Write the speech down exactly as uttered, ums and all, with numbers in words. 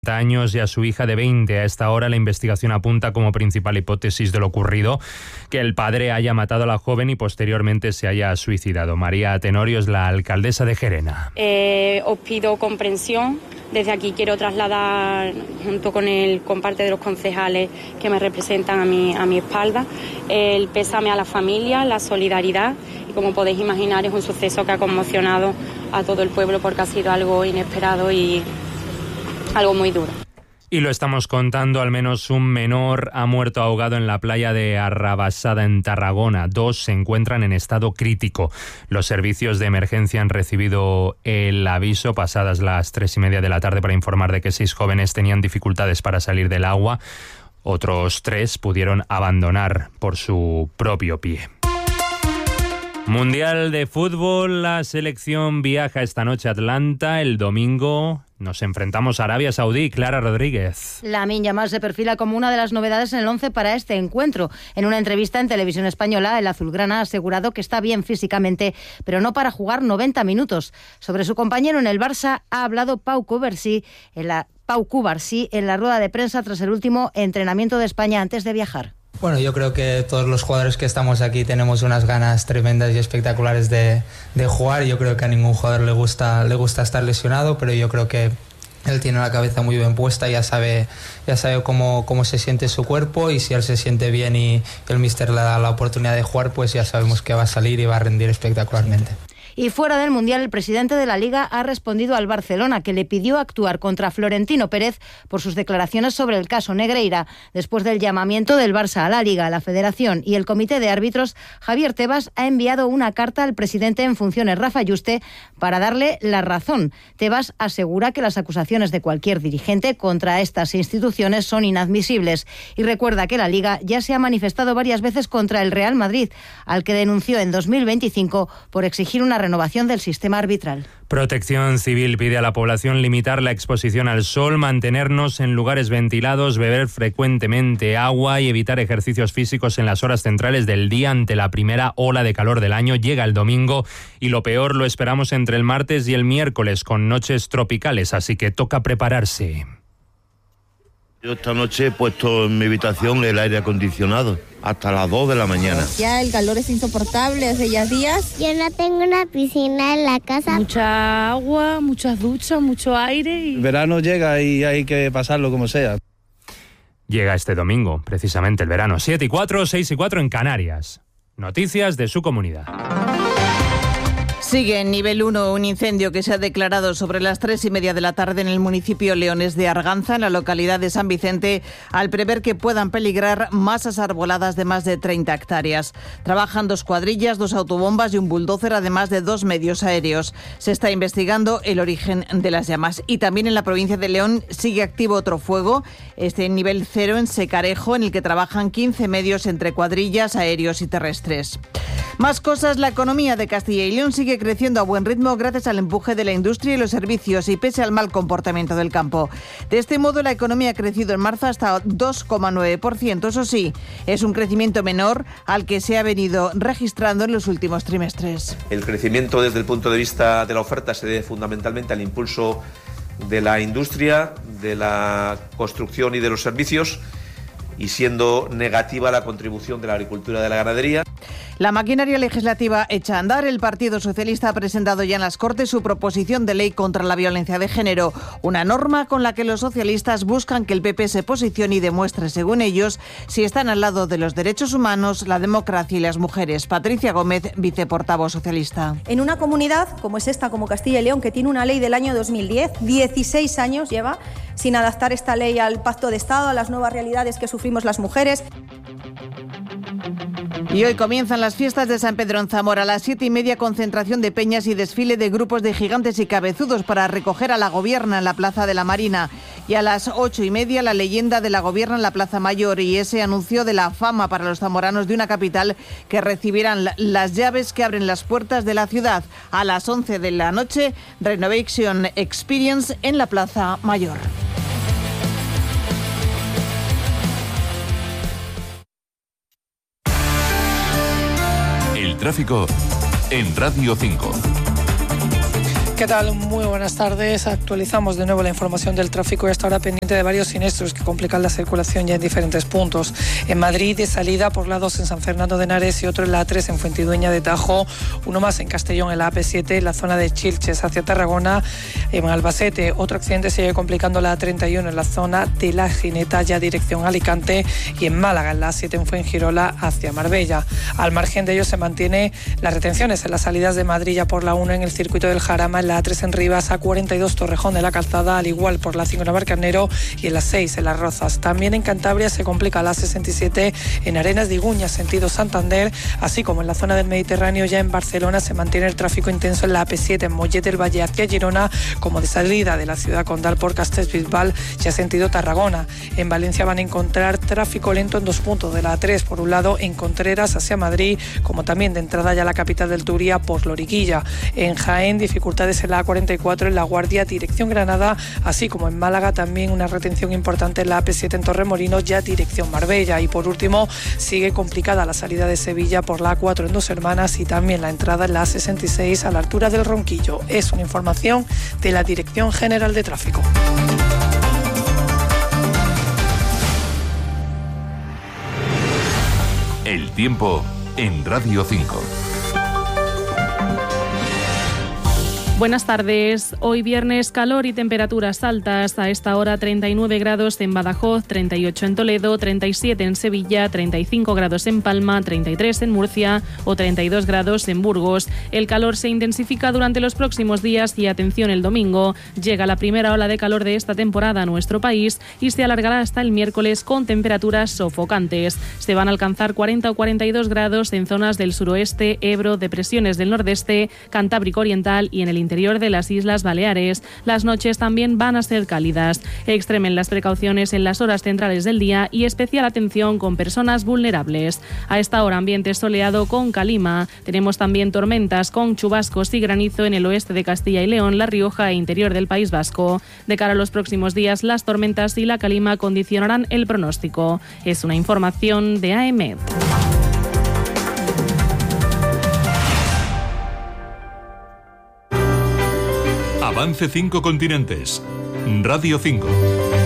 años y a su hija de veinte. A esta hora la investigación apunta como principal hipótesis de lo ocurrido que el padre haya matado a la joven y posteriormente se haya suicidado. María Tenorio es la alcaldesa de Gerena. Eh, os pido comprensión. Desde aquí quiero trasladar, junto con el con parte de los concejales que me representan a mi, a mi espalda, el pésame a la familia, la solidaridad. Y como podéis imaginar, es un suceso que ha conmocionado a todo el pueblo porque ha sido algo inesperado y algo muy duro. Y lo estamos contando, al menos un menor ha muerto ahogado en la playa de Arrabasada, en Tarragona. Dos se encuentran en estado crítico. Los servicios de emergencia han recibido el aviso pasadas las tres y media de la tarde para informar de que seis jóvenes tenían dificultades para salir del agua. Otros tres pudieron abandonar por su propio pie. Mundial de fútbol, la selección viaja esta noche a Atlanta. El domingo nos enfrentamos a Arabia Saudí. Clara Rodríguez. Lamine Yamal se perfila como una de las novedades en el once para este encuentro. En una entrevista en Televisión Española, el azulgrana ha asegurado que está bien físicamente, pero no para jugar noventa minutos. Sobre su compañero en el Barça ha hablado Pau Cubarsí en la, Pau Cubarsí en la rueda de prensa tras el último entrenamiento de España antes de viajar. Bueno, yo creo que todos los jugadores que estamos aquí tenemos unas ganas tremendas y espectaculares de, de jugar. Yo creo que a ningún jugador le gusta, le gusta estar lesionado, pero yo creo que él tiene la cabeza muy bien puesta, ya sabe, ya sabe cómo, cómo se siente su cuerpo, y si él se siente bien y el míster le da la oportunidad de jugar, pues ya sabemos que va a salir y va a rendir espectacularmente. Y fuera del Mundial, el presidente de la Liga ha respondido al Barcelona, que le pidió actuar contra Florentino Pérez por sus declaraciones sobre el caso Negreira. Después del llamamiento del Barça a la Liga, a la Federación y el Comité de Árbitros, Javier Tebas ha enviado una carta al presidente en funciones, Rafa Yuste, para darle la razón. Tebas asegura que las acusaciones de cualquier dirigente contra estas instituciones son inadmisibles y recuerda que la Liga ya se ha manifestado varias veces contra el Real Madrid, al que denunció en dos mil veinticinco por exigir una renovación del sistema arbitral. Protección Civil pide a la población limitar la exposición al sol, mantenernos en lugares ventilados, beber frecuentemente agua y evitar ejercicios físicos en las horas centrales del día ante la primera ola de calor del año. Llega el domingo y lo peor lo esperamos entre el martes y el miércoles, con noches tropicales, así que toca prepararse. Yo esta noche he puesto en mi habitación el aire acondicionado hasta las dos de la mañana. Ya el calor es insoportable hace ya días. Yo no tengo una piscina en la casa. Mucha agua, muchas duchas, mucho aire. Y... El verano llega y hay que pasarlo como sea. Llega este domingo, precisamente el verano. siete y cuatro, seis y cuatro en Canarias. Noticias de su comunidad. Sigue en nivel uno un incendio que se ha declarado sobre las tres y media de la tarde en el municipio leonés de Arganza, en la localidad de San Vicente, al prever que puedan peligrar masas arboladas de más de treinta hectáreas. Trabajan dos cuadrillas, dos autobombas y un bulldozer, además de dos medios aéreos. Se está investigando el origen de las llamas. Y también en la provincia de León sigue activo otro fuego, este en nivel cero en Secarejo, en el que trabajan quince medios entre cuadrillas, aéreos y terrestres. Más cosas, la economía de Castilla y León sigue creciendo a buen ritmo gracias al empuje de la industria y los servicios y pese al mal comportamiento del campo. De este modo, la economía ha crecido en marzo hasta dos coma nueve por ciento. Eso sí, es un crecimiento menor al que se ha venido registrando en los últimos trimestres. El crecimiento desde el punto de vista de la oferta se debe fundamentalmente al impulso de la industria, de la construcción y de los servicios, y siendo negativa la contribución de la agricultura y de la ganadería. La maquinaria legislativa echa a andar. El Partido Socialista ha presentado ya en las Cortes su proposición de ley contra la violencia de género, una norma con la que los socialistas buscan que el P P se posicione y demuestre, según ellos, si están al lado de los derechos humanos, la democracia y las mujeres. Patricia Gómez, viceportavoz socialista. En una comunidad como es esta, como Castilla y León, que tiene una ley del año dos mil diez, dieciséis años lleva sin adaptar esta ley al Pacto de Estado, a las nuevas realidades que sufrimos las mujeres. Y hoy comienzan las fiestas de San Pedro en Zamora. A las siete y media, concentración de peñas y desfile de grupos de gigantes y cabezudos para recoger a la Gobierna en la Plaza de la Marina. Y a las ocho y media, la leyenda de la Gobierna en la Plaza Mayor y ese anuncio de la fama para los zamoranos de una capital que recibirán las llaves que abren las puertas de la ciudad. A las once de la noche, Renovation Experience en la Plaza Mayor. El tráfico en Radio cinco. ¿Qué tal? Muy buenas tardes. Actualizamos de nuevo la información del tráfico y hasta ahora pendiente de varios siniestros que complican la circulación ya en diferentes puntos. En Madrid, de salida por la dos en San Fernando de Henares y otro en la A tres en Fuentidueña de Tajo. Uno más en Castellón en la A P siete, en la zona de Chilches hacia Tarragona. En Albacete, otro accidente sigue complicando la A treinta y uno en la zona de La Gineta, ya dirección Alicante. Y en Málaga, en la A siete en Fuengirola hacia Marbella. Al margen de ello se mantiene las retenciones en las salidas de Madrid ya por la uno en el circuito del Jarama, en la A tres en Rivas, A cuarenta y dos Torrejón de la Calzada, al igual por la cinco en Navarcarnero y en la seis en Las Rozas. También en Cantabria se complica la A sesenta y siete en Arenas de Iguña, sentido Santander, así como en la zona del Mediterráneo. Ya en Barcelona se mantiene el tráfico intenso en la A P siete en Mollet del Valle hacia Girona, como de salida de la ciudad condal por Castellbisbal, ya sentido Tarragona. En Valencia van a encontrar tráfico lento en dos puntos de la A tres, por un lado en Contreras hacia Madrid, como también de entrada ya a la capital del Turia por Loriguilla. En Jaén, dificultades en la A cuarenta y cuatro en La Guardia, dirección Granada, así como en Málaga también una retención importante en la A P siete en Torremolinos, ya dirección Marbella. Y por último, sigue complicada la salida de Sevilla por la A cuatro en Dos Hermanas y también la entrada en la A sesenta y seis a la altura del Ronquillo. Es una información de la Dirección General de Tráfico. El tiempo en Radio cinco. Buenas tardes. Hoy viernes, calor y temperaturas altas. A esta hora treinta y nueve grados en Badajoz, treinta y ocho en Toledo, treinta y siete en Sevilla, treinta y cinco grados en Palma, treinta y tres en Murcia o treinta y dos grados en Burgos. El calor se intensifica durante los próximos días y atención, el domingo llega la primera ola de calor de esta temporada a nuestro país y se alargará hasta el miércoles con temperaturas sofocantes. Se van a alcanzar cuarenta o cuarenta y dos grados en zonas del suroeste, Ebro, depresiones del nordeste, Cantábrico Oriental y en el interior interior de las Islas Baleares. Las noches también van a ser cálidas. Extremen las precauciones en las horas centrales del día y especial atención con personas vulnerables. A esta hora ambiente soleado con calima. Tenemos también tormentas con chubascos y granizo en el oeste de Castilla y León, La Rioja e interior del País Vasco. De cara a los próximos días, las tormentas y la calima condicionarán el pronóstico. Es una información de A E M E D. Avance cinco continentes. Radio cinco.